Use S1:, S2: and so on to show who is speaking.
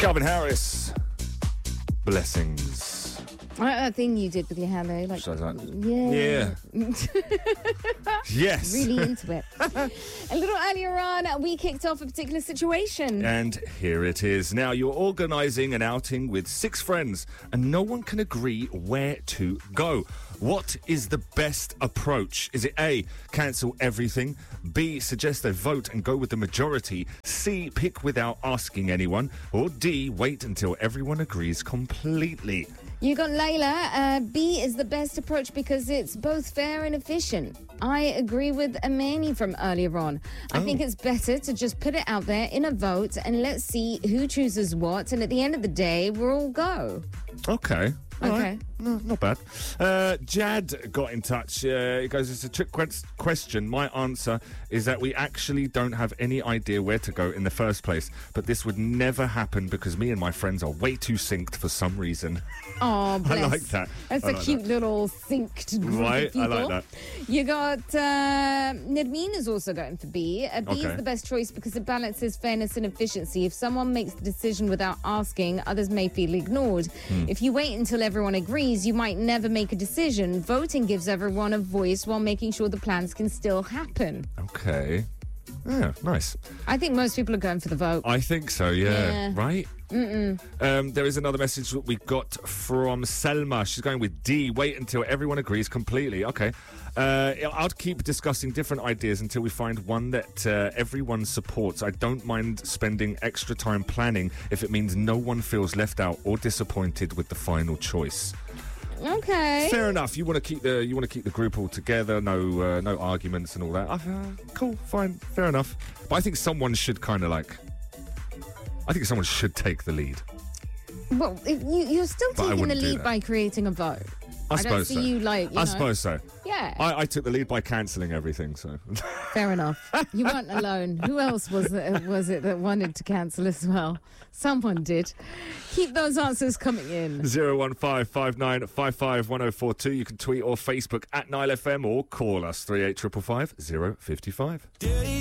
S1: Calvin Harris. Blessings.
S2: That thing you did with your hand there, like,
S1: Yeah. Yes.
S2: Really into it. A little earlier on, we kicked off a particular situation.
S1: And here it is. Now, you're organising an outing with 6 friends and no one can agree where to go. What is the best approach? Is it A, cancel everything, B, suggest a vote and go with the majority, C, pick without asking anyone, or D, wait until everyone agrees completely?
S2: You got Layla. B is the best approach because it's both fair and efficient. I agree with Amani from earlier on. I think it's better to just put it out there in a vote and let's see who chooses what. And at the end of the day, we'll all go.
S1: Okay. All
S2: Okay.
S1: right. No, not bad. Jad got in touch. He goes, it's a trick question. My answer is that we actually don't have any idea where to go in the first place. But this would never happen because me and my friends are way too synced for some reason.
S2: Oh, bless.
S1: I like that.
S2: That's a cute little synced group
S1: Right,
S2: of people.
S1: I like that.
S2: You got Nadmeen is also going for B. B
S1: Okay.
S2: is the best choice because it balances fairness and efficiency. If someone makes the decision without asking, others may feel ignored. If you wait until everyone agrees, you might never make a decision. Voting gives everyone a voice while making sure the plans can still happen.
S1: Okay. Yeah, nice.
S2: I think most people are going for the vote.
S1: I think so, yeah.
S2: Yeah.
S1: Right? There is another message that we got from Selma. She's going with D. Wait until everyone agrees completely. Okay. I'll keep discussing different ideas until we find one that everyone supports. I don't mind spending extra time planning if it means no one feels left out or disappointed with the final choice.
S2: Okay.
S1: Fair enough. You want to keep the group all together. No arguments and all that. Cool. Fine. Fair enough. But I think someone should someone should take the lead.
S2: Well, if you're still
S1: But I
S2: taking the
S1: wouldn't do
S2: lead
S1: that.
S2: by creating a vote.
S1: I
S2: don't
S1: suppose
S2: see
S1: so.
S2: you like, you know.
S1: I suppose so.
S2: Yeah.
S1: I took the lead by cancelling everything, so.
S2: Fair enough. You weren't alone. Who else was it that wanted to cancel as well? Someone did. Keep those answers coming in.
S1: 01559551042. You can tweet or Facebook at Nile FM or call us 38555 055.